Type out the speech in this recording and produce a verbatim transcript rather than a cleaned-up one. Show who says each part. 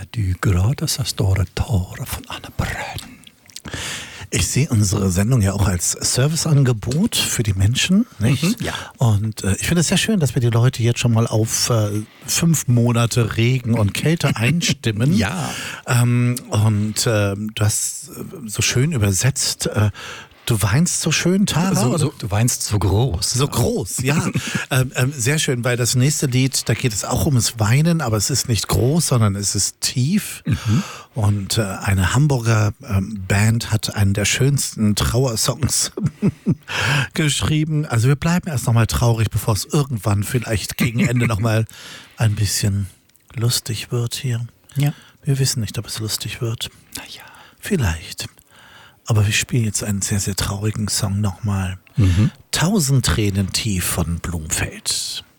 Speaker 1: du gehört hast, das Tore Tore von Anne Brönn.
Speaker 2: Ich sehe unsere Sendung ja auch als Serviceangebot für die Menschen, nicht?
Speaker 1: Mhm, ja.
Speaker 2: Und äh, ich finde es sehr schön, dass wir die Leute jetzt schon mal auf äh, fünf Monate Regen und Kälte einstimmen.
Speaker 1: Ja.
Speaker 2: Ähm, und äh, du hast äh, so schön übersetzt, äh, du weinst so schön, Tara?
Speaker 1: So,
Speaker 2: oder?
Speaker 1: so, du weinst so groß.
Speaker 2: So groß, ja. ähm, ähm, sehr schön, weil das nächste Lied, da geht es auch ums Weinen, aber es ist nicht groß, sondern es ist tief. Mhm. Und äh, eine Hamburger ähm, Band hat einen der schönsten Trauersongs geschrieben. Also wir bleiben erst nochmal traurig, bevor es irgendwann vielleicht gegen Ende nochmal ein bisschen lustig wird hier.
Speaker 1: Ja.
Speaker 2: Wir wissen nicht, ob es lustig wird.
Speaker 1: Naja.
Speaker 2: Vielleicht. Aber wir spielen jetzt einen sehr, sehr traurigen Song nochmal.
Speaker 1: Mhm.
Speaker 2: Tausend Tränen tief von Blumfeld.